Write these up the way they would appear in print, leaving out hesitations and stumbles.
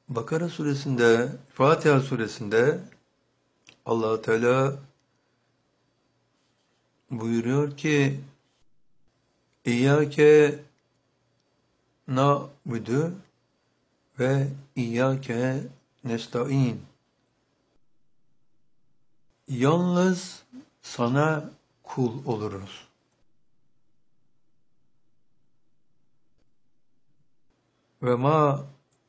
Bakara suresinde, Fatiha suresinde Allah Teala buyuruyor ki İyyâke na'budu ve İyyâke nesta'in. Yalnız sana kul oluruz. Ve ma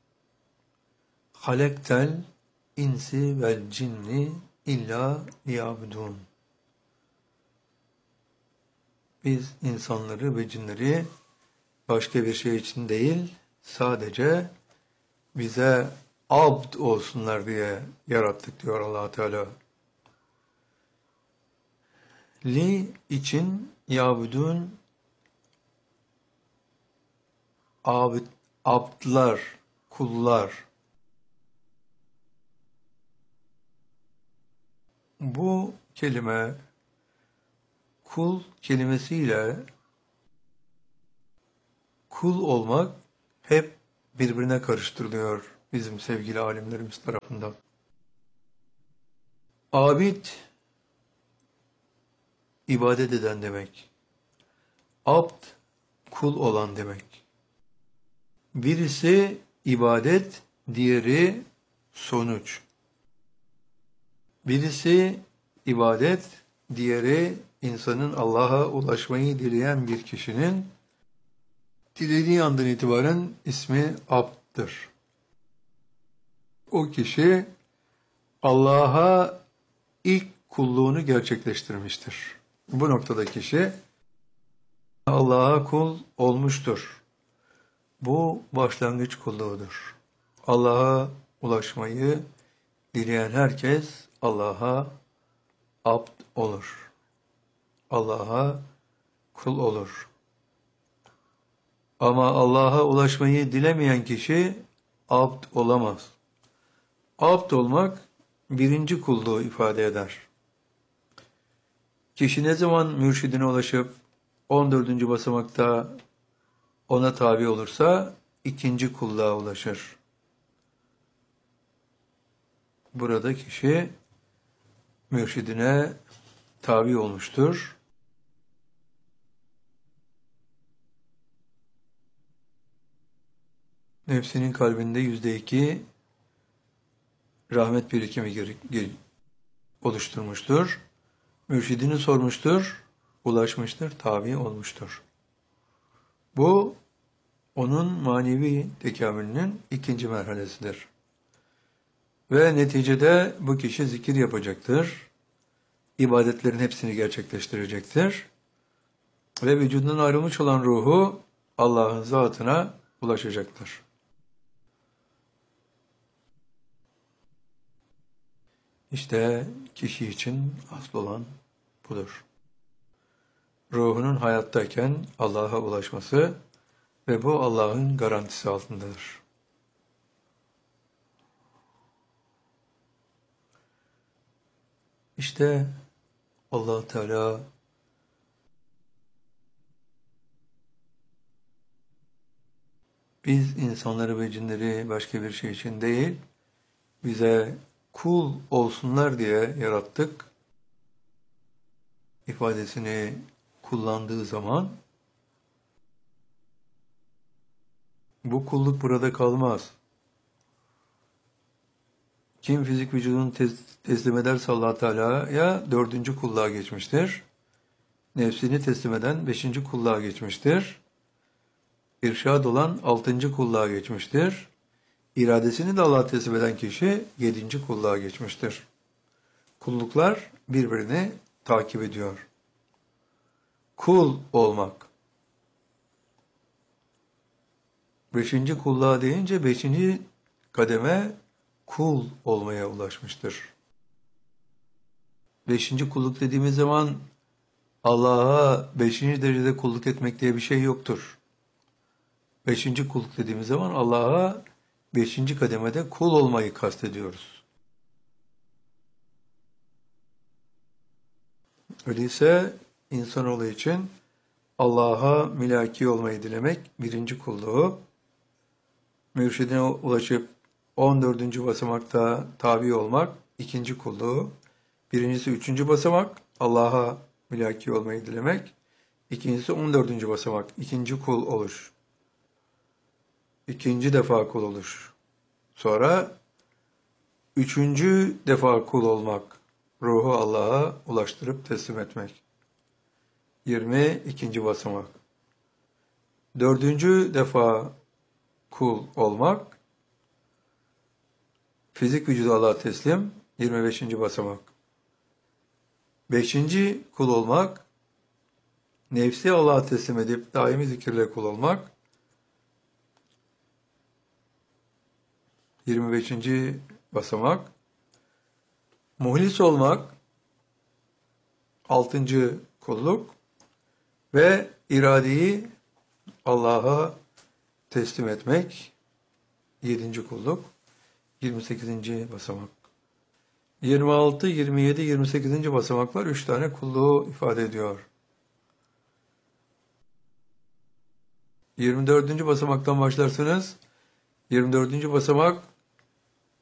halektel insi vel cinni illa liyabudun. Biz insanları ve cinleri başka bir şey için değil, sadece bize abd olsunlar diye yarattık diyor Allah Teala. Li için yabudun abdlar, kullar. Bu kelime kul kelimesiyle kul olmak hep birbirine karıştırılıyor bizim sevgili alimlerimiz tarafından. Abid, ibadet eden demek. Abd, kul olan demek. Birisi ibadet, diğeri sonuç. Birisi ibadet, diğeri insanın Allah'a ulaşmayı dileyen bir kişinin dilediği andan itibaren ismi abd'dır. O kişi Allah'a ilk kulluğunu gerçekleştirmiştir. Bu noktada kişi Allah'a kul olmuştur. Bu başlangıç kulluğudur. Allah'a ulaşmayı dileyen herkes Allah'a abd olur. Allah'a kul olur. Ama Allah'a ulaşmayı dilemeyen kişi abd olamaz. Abd olmak birinci kulluğu ifade eder. Kişi ne zaman mürşidine ulaşıp 14. basamakta ona tabi olursa ikinci kulluğa ulaşır. Burada kişi mürşidine tabi olmuştur. Nefsinin kalbinde %2 rahmet birikimi oluşturmuştur. Mürşidini sormuştur, ulaşmıştır, tabi olmuştur. Bu, onun manevi tekamülünün ikinci merhalesidir. Ve neticede bu kişi zikir yapacaktır. İbadetlerin hepsini gerçekleştirecektir. Ve vücudundan ayrılmış olan ruhu Allah'ın zatına ulaşacaktır. İşte kişi için asıl olan budur. Ruhunun hayattayken Allah'a ulaşması ve bu Allah'ın garantisi altındadır. İşte Allah Teala biz insanları ve cinleri başka bir şey için değil, bize kul olsunlar diye yarattık ifadesini kullandığı zaman bu kulluk burada kalmaz. Kim fizik vücudunu teslim ederse Allah Teala'ya 4. kulluğa geçmiştir. Nefsini teslim eden 5. kulluğa geçmiştir. İrşad olan 6. kulluğa geçmiştir. İradesini de Allah'a teslim eden kişi 7. kulluğa geçmiştir. Kulluklar birbirini takip ediyor. Kul olmak. 5. kulluğa deyince 5. kademe kul olmaya ulaşmıştır. 5. kulluk dediğimiz zaman Allah'a 5. derecede kulluk etmek diye bir şey yoktur. 5. kulluk dediğimiz zaman Allah'a 5. kademede kul olmayı kastediyoruz. Öyleyse insanoğlu için Allah'a mülaki olmayı dilemek 1. kulluğu, mürşidine ulaşıp 14. basamakta tabi olmak ikinci kulluğu. Birincisi 3. basamak Allah'a mülaki olmayı dilemek. İkincisi 14. basamak ikinci kul oluş. İkinci defa kul oluş. Sonra 3. defa kul olmak. Ruhu Allah'a ulaştırıp teslim etmek. 22. basamak. 4. defa kul olmak. Fizik vücudu Allah'a teslim. 25. basamak. 5. kul olmak. Nefsi Allah'a teslim edip daimi zikirle kul olmak. 25. basamak. Muhlis olmak. 6. kulluk. Ve iradeyi Allah'a teslim etmek. 7. kulluk. 28. basamak. 26, 27, 28. basamaklar 3 tane kulluğu ifade ediyor. 24. basamaktan başlarsınız. 24. basamak